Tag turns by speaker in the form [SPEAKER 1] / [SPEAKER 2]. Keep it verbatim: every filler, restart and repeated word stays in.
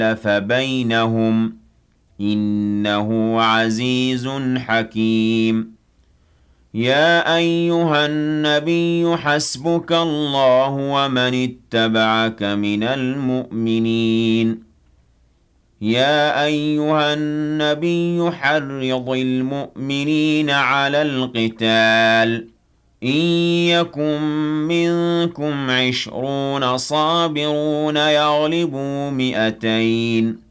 [SPEAKER 1] أَلَّفَ بَيْنَهُمْ إِنَّهُ عَزِيزٌ حَكِيمٌ يَا أَيُّهَا النَّبِيُّ حَسْبُكَ اللَّهُ وَمَنِ اتَّبَعَكَ مِنَ الْمُؤْمِنِينَ يَا أَيُّهَا النَّبِيُّ حَرِّضِ الْمُؤْمِنِينَ عَلَى الْقِتَالِ إِن يَكُن مِّنكُمْ عِشْرُونَ صَابِرُونَ يَغْلِبُوا مِائَتَيْنِ